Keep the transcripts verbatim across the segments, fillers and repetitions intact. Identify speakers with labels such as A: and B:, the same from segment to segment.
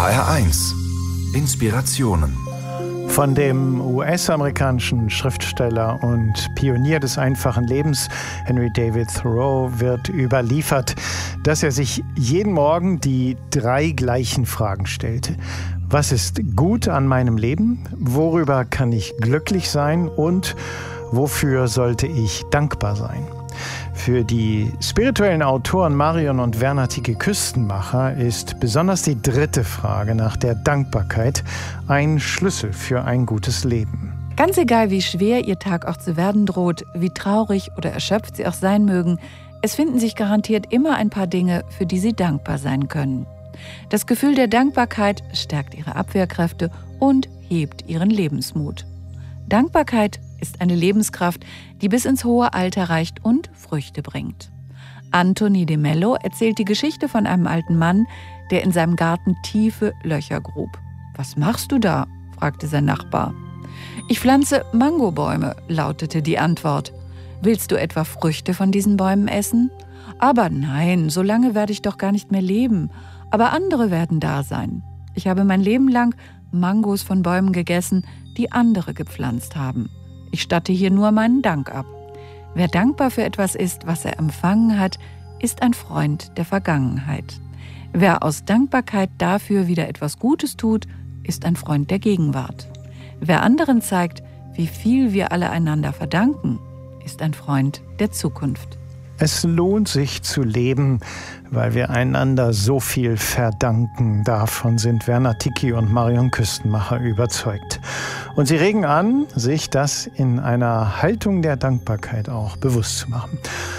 A: H R eins Inspirationen.
B: Von dem U S-amerikanischen Schriftsteller und Pionier des einfachen Lebens Henry David Thoreau wird überliefert, dass er sich jeden Morgen die drei gleichen Fragen stellte. Was ist gut an meinem Leben? Worüber kann ich glücklich sein? Und wofür sollte ich dankbar sein? Für die spirituellen Autoren Marion und Werner Ticke Küstenmacher ist besonders die dritte Frage nach der Dankbarkeit ein Schlüssel für ein gutes Leben.
C: Ganz egal, wie schwer Ihr Tag auch zu werden droht, wie traurig oder erschöpft Sie auch sein mögen, es finden sich garantiert immer ein paar Dinge, für die Sie dankbar sein können. Das Gefühl der Dankbarkeit stärkt Ihre Abwehrkräfte und hebt Ihren Lebensmut. Dankbarkeit ist eine Lebenskraft, die bis ins hohe Alter reicht und Früchte bringt. Anthony de Mello erzählt die Geschichte von einem alten Mann, der in seinem Garten tiefe Löcher grub. »Was machst du da?« fragte sein Nachbar. »Ich pflanze Mangobäume«, lautete die Antwort. »Willst du etwa Früchte von diesen Bäumen essen?« »Aber nein, so lange werde ich doch gar nicht mehr leben. Aber andere werden da sein. Ich habe mein Leben lang Mangos von Bäumen gegessen, die andere gepflanzt haben. Ich statte hier nur meinen Dank ab. Wer dankbar für etwas ist, was er empfangen hat, ist ein Freund der Vergangenheit. Wer aus Dankbarkeit dafür wieder etwas Gutes tut, ist ein Freund der Gegenwart. Wer anderen zeigt, wie viel wir alle einander verdanken, ist ein Freund der Zukunft.«
B: Es lohnt sich zu leben, weil wir einander so viel verdanken. Davon sind Werner Ticke und Marion Küstenmacher überzeugt. Und sie regen an, sich das in einer Haltung der Dankbarkeit auch bewusst zu machen.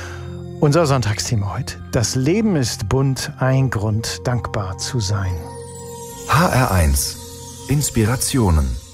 B: Unser Sonntagsthema heute: Das Leben ist bunt, ein Grund, dankbar zu sein.
A: H R eins Inspirationen.